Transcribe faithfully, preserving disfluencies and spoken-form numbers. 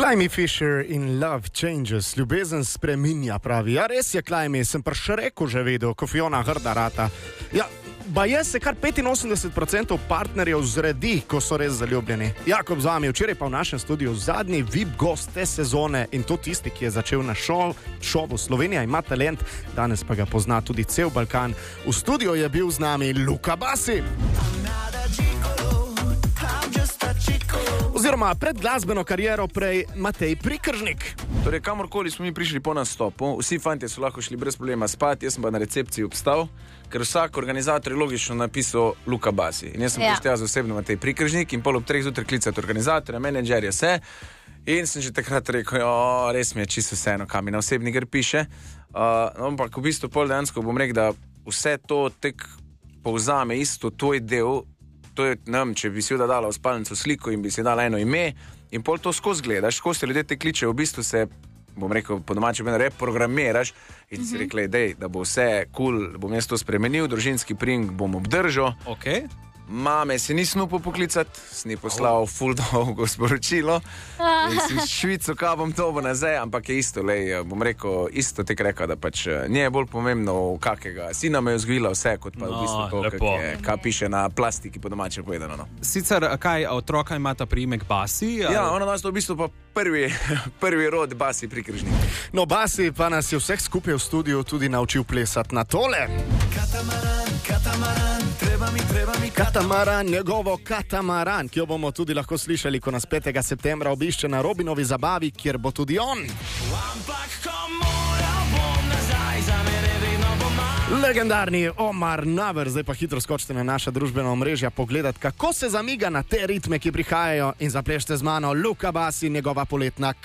Climby Fisher in Love Changes, ljubezen spreminja, pravi. Ja, res je, Climby, sem pa še rekel že videl, ko Fiona hrda rata. Ja, ba je se kar petinosemdeset procentov partnerjev zredi, ko so res zaljubljeni. Jakob z vami, včeraj pa v našem studiu zadnji V I P gost te sezone in to tisti, ki je začel na šov, šovu Slovenija ima talent, danes pa ga pozna tudi cel Balkan. V studiu je bil z nami Luka Basi. Oziroma pred glasbeno kariero prej Matej Prikržnik. Torej, kamorkoli smo mi prišli po nastopu, vsi fantje so lahko šli brez problema spat, jaz sem pa na recepciji obstal, ker vsak organizator je logično napisal Luka Basi. In jaz sem ja. prištel z osebno Matej Prikržnik in pol ob treh zjutraj klicati organizatorja, menedžerja, vse. In sem že takrat rekel, jo, res mi je čisto vseeno, kam mi na osebni gr piše. Uh, ampak v bistvu pol dejansko bom rekel, da vse to tek povzame isto tvoj del. To je, ne vem, če bi si dala v spalnico sliko in bi si dala eno ime in pol to skozi gledaš, skozi te ljudje te kličejo, v bistvu se, bom rekel, po domače reprogramiraš in si rekla, dej, da bo vse cool, bom jaz to spremenil, družinski pring bom obdržal. Okay. Mame si nisem upal poklicati, sem ji poslal ful dolgo sporočilo in si švico, kaj bom to bo nazaj, ampak je isto, lej, bom rekel, isto tek rekel, da pač nje je bolj pomembno, kakega sina me je vzgojila vse, kot pa no, v bistvu to, kak je, kaj piše na plastiki, po domače povedano. No. Sicer, kaj, otroka imata priimek Basi? Ja, ona nas to v bistvu pa prvi, prvi rod Basi Prikržnik. No, Basi pa nas je vseh skupaj v studiu tudi naučil plesati na tole. Katamaran, katamaran, treba mi, treba mi katamaran, njegovo katamaran, ki jo bomo tudi lahko slišali, ko nas petega septembra obišče na Robinovi zabavi, kjer bo tudi on. Legendarni Omar Naber, zdaj pa hitro skočite na naša družbena omrežja pogledati, kako se zamiga na te ritme, ki prihajajo in zaplešte z mano Luka Basi, njegova poletna